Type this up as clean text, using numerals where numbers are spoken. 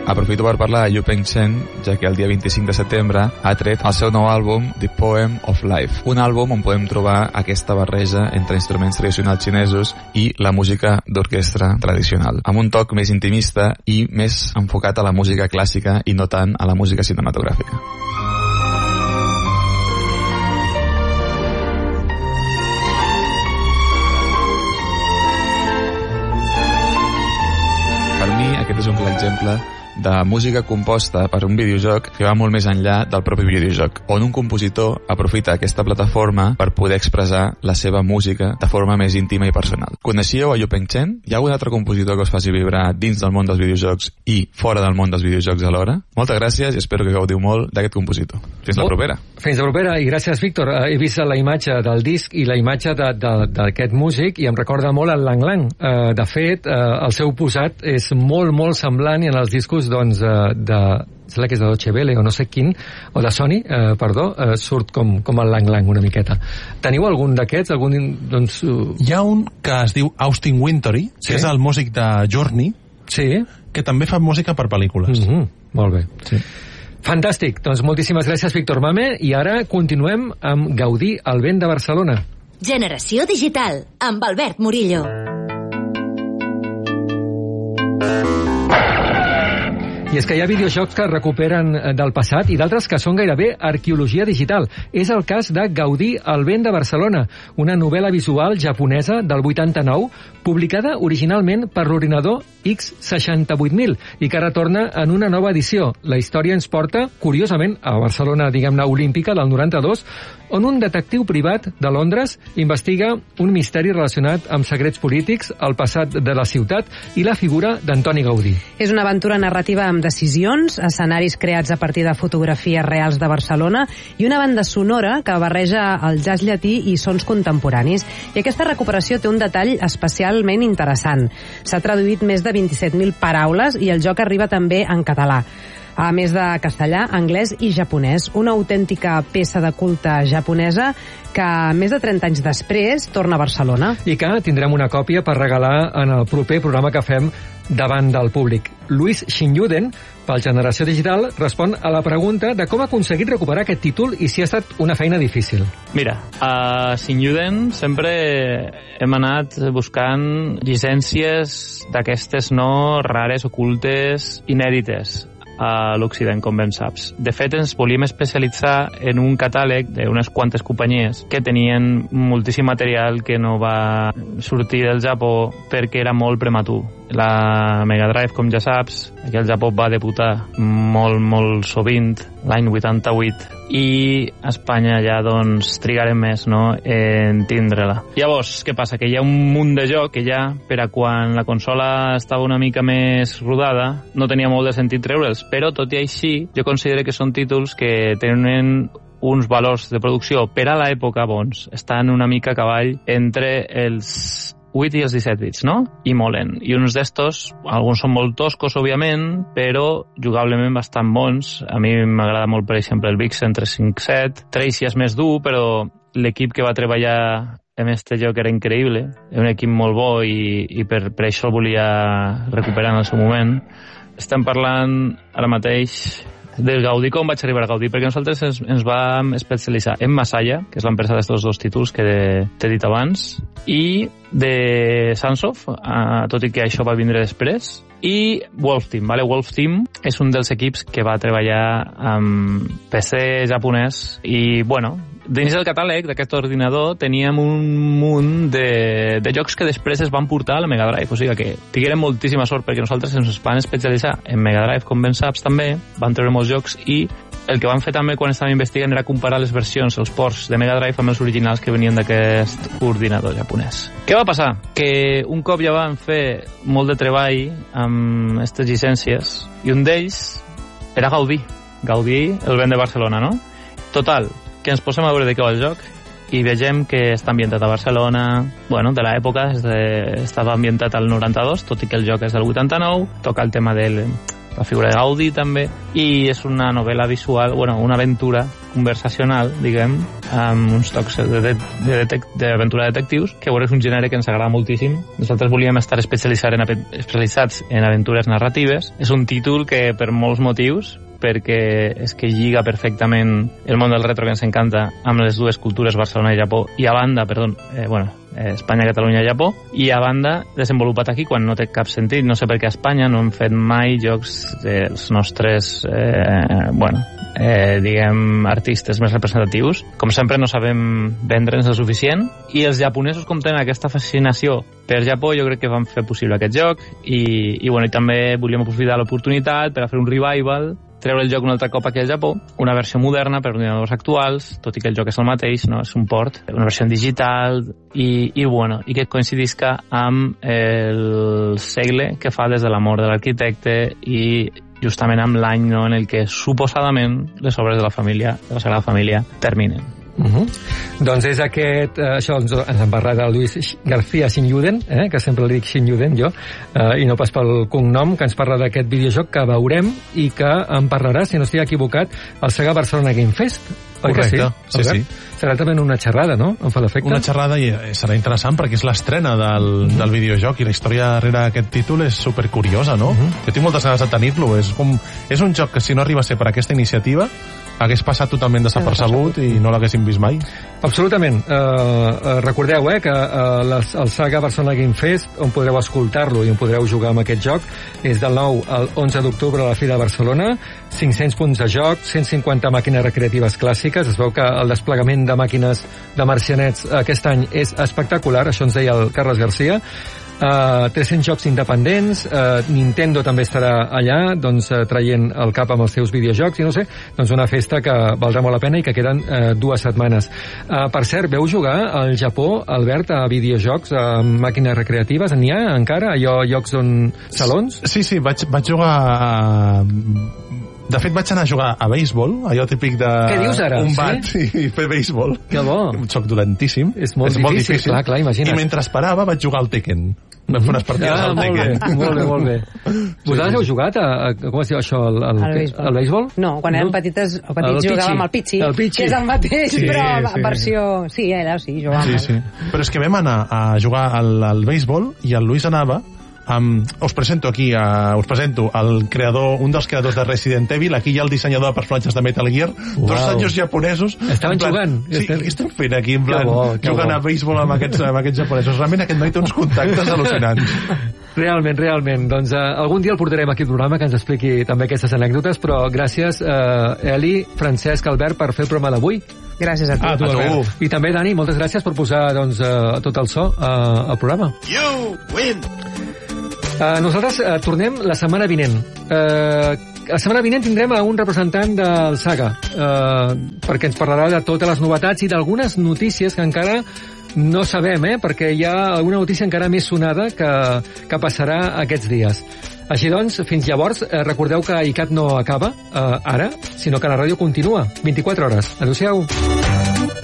Aprofito per parlar de Yu Peng Chen, ja que el dia 25 de setembre ha tret el seu nou àlbum The Poem of Life, un àlbum on podem trobar aquesta barreja entre instruments tradicionals xinesos i la música d'orquestra tradicional, amb un toc més intimista i més enfocat a la música clàssica i no tant a la música cinematogràfica. Per mi aquest és un clar exemple de música composta per un videojoc que va molt més enllà del propi videojoc, on un compositor aprofita aquesta plataforma per poder expressar la seva música de forma més íntima i personal. Coneixíeu a Yu Peng Chen? Hi ha algun altre compositor que us faci vibrar dins del món dels videojocs i fora del món dels videojocs alhora? Moltes gràcies i espero que gaudiu molt d'aquest compositor. Fins la propera. Fins la propera i gràcies, Víctor. He vist la imatge del disc i la imatge d'aquest músic i em recorda molt el Lang Lang. De fet, el seu posat és molt, molt semblant i en els discos sembla que és de Deutsche Welle o no sé quin, o de Sony, surt com el Lang Lang una miqueta. Teniu algun d'aquests? Hi ha un que es diu Austin Wintory, que és el músic de Journey, que també fa música per pel·lícules. Molt bé. Sí. Fantàstic. Doncs moltíssimes gràcies, Víctor Mame, i ara continuem amb Gaudir el vent de Barcelona. Generació Digital, amb Albert Murillo. I és que hi ha videojocs que recuperen del passat i d'altres que són gairebé arqueologia digital. És el cas de Gaudir el vent de Barcelona, una novel·la visual japonesa del 89, publicada originalment per l'ordinador X68000 i que retorna en una nova edició. La història ens porta, curiosament, a Barcelona, diguem-ne, olímpica del 92, on un detectiu privat de Londres investiga un misteri relacionat amb secrets polítics, el passat de la ciutat i la figura d'Antoni Gaudí. És una aventura narrativa amb decisions, escenaris creats a partir de fotografies reals de Barcelona i una banda sonora que barreja el jazz llatí i sons contemporanis. I aquesta recuperació té un detall especialment interessant. S'ha traduït més de 27.000 paraules i el joc arriba també en català, a més de castellà, anglès i japonès. Una autèntica peça de culte japonesa que més de 30 anys després torna a Barcelona. I que tindrem una còpia per regalar en el proper programa que fem davant del públic. Luis Xinyuden, pel Generació Digital, respon a la pregunta de com ha aconseguit recuperar aquest títol i si ha estat una feina difícil. Mira, a Xinyuden sempre hem anat buscant llicències d'aquestes rares, ocultes, inèdites a l'Occident, com ben saps. De fet, ens volíem especialitzar en un catàleg d'unes quantes companyies que tenien moltíssim material que no va sortir del Japó perquè era molt prematur. La Mega Drive, com ja saps, aquí al Japó va debutar molt sovint, l'any 88, i a Espanya ja doncs trigarem més en tindre-la. Llavors, què passa? Que hi ha un munt de joc que ja, per a quan la consola estava una mica més rodada, no tenia molt de sentit treure'ls, però tot i així jo considero que són títols que tenen uns valors de producció per a l'època bons. Estan una mica a cavall entre els 8 i els 17 bits, no? I molen. I uns d'estos, alguns són molt toscos, òbviament, però jugablement bastant bons. A mi m'agrada molt, per exemple, el Vixen 357. Tracy és més dur, però l'equip que va treballar en este joc era increïble. Era un equip molt bo i per això el volia recuperar en el seu moment. Estem parlant ara mateix del Gaudí. Com vaig arribar a Gaudí? Perquè nosaltres ens vam especialitzar en Masaya, que és l'empresa d'estos dos títols que t'he dit abans, i de Sunsoft, tot i que això va vindre després, i Wolf Team. Wolf Team és un dels equips que va treballar amb PC japonès i, dins del catàleg d'aquest ordinador teníem un munt de jocs que després es van portar a la Mega Drive, o sigui que tinguérem moltíssima sort perquè nosaltres ens vam especialitzar en Mega Drive, com ben saps també, van treure molts jocs i el que vam fer també quan estàvem investigant era comparar les versions, els ports de Mega Drive amb els originals que venien d'aquest ordinador japonès. Què va passar? Que un cop ja vam fer molt de treball amb aquestes llicències i un d'ells era Gaudí, el vent de Barcelona, no? Total, que ens posem a veure de què va el joc i vegem que està ambientat a Barcelona, de l'època, estava ambientat al 92, tot i que el joc és del 89, toca el tema del la figura de Gaudí també, i és una novel·la visual, una aventura conversacional, diguem, amb uns tocs d'aventura de detectius, que és un gènere que ens agrada moltíssim. Nosaltres volíem estar especialitzats en aventures narratives. És un títol que, per molts motius, perquè és que lliga perfectament el món del retro que ens encanta amb les dues cultures, Barcelona i Japó, i a banda, Espanya, Catalunya i Japó, i a banda desenvolupat aquí quan no té cap sentit. No sé per què a Espanya no hem fet mai jocs dels nostres diguem, artistes més representatius. Com sempre no sabem vendre'ns el suficient, i els japonesos, com tenen aquesta fascinació per Japó, jo crec que van fer possible aquest joc, i també volíem aprofitar l'oportunitat per a fer un revival, treure el joc un altre cop aquí al Japó, una versió moderna per ordinadors actuals, tot i que el joc és el mateix, no? És un port, una versió digital, i que coincidisca amb el segle que fa des de la mort de l'arquitecte i justament amb l'any en el que suposadament les obres de la Sagrada Família terminen. Doncs és això ens en parla de Luis García Xinyuden, que sempre li dic Xinyuden jo, i no pas pel cognom, que ens parla d'aquest videojoc que veurem i que en parlarà, si no estic equivocat, al Sega Barcelona Game Fest. Correcte, sí. Serà també una xerrada, no? Em fa l'efecte. Una xerrada, i serà interessant perquè és l'estrena del videojoc, i la història darrere d'aquest títol és supercuriosa, no? Jo tinc moltes ganes de tenir-lo. És un joc que, si no arriba a ser per aquesta iniciativa, hagués passat totalment desapercebut i no l'haguéssim vist mai. Absolutament. Recordeu que el Saga Barcelona Game Fest, on podreu escoltar-lo i on podreu jugar amb aquest joc, és del 9 al 11 d'octubre a la Fira de Barcelona. 500 punts de joc, 150 màquines recreatives clàssiques. Es veu que el desplegament de màquines de marcianets aquest any és espectacular, això ens deia el Carles Garcia. 300 jocs independents, Nintendo també estarà allà, doncs traient el cap amb els seus videojocs, i no sé, doncs una festa que valdrà molt la pena i que queden 2 setmanes. Per cert, veu jugar al Japó, Albert, a videojocs, a màquines recreatives? N'hi ha encara? Allò, llocs on... salons? Sí, vaig jugar a... De fet, vaig anar a jugar a béisbol, allò típic de... Què dius ara? Un bat i fer béisbol. Que bo. Un joc dolentíssim. És molt difícil. Clar, imagina't. I mentre esperava vaig jugar al Tekken. Vam fer unes partides al Tekken. Molt bé. Vosaltres heu jugat com es diu això, al béisbol? No, quan érem petits jugàvem al Pichi, que és el mateix, però en versió... Sí, jugàvem. Sí. Però és que vam anar a jugar al béisbol i el Luis anava. Us presento el creador, un dels creadors de Resident Evil. Aquí hi ha el dissenyador de personatges de Metal Gear. Wow. 2 senyors japonesos estaven jugant. Sí, què estan fent aquí, en plan, jugant a béisbol amb aquests japonesos. Realment aquest noi té uns contactes al·lucinants. Realment. Doncs algun dia el portarem aquí al programa, que ens expliqui també aquestes anècdotes, però gràcies Eli, Francesc, Albert, per fer el programa d'avui. Gràcies a tu. A tu. I també, Dani, moltes gràcies per posar tot el so al programa. You win! Nosaltres tornem la setmana vinent. La setmana vinent tindrem un representant del Saga, perquè ens parlarà de totes les novetats i d'algunes notícies que encara no sabem, perquè hi ha alguna notícia encara més sonada que passarà aquests dies. Així doncs, fins llavors, recordeu que ICAT no acaba ara, sinó que la ràdio continua 24 hores. Adéu-siau.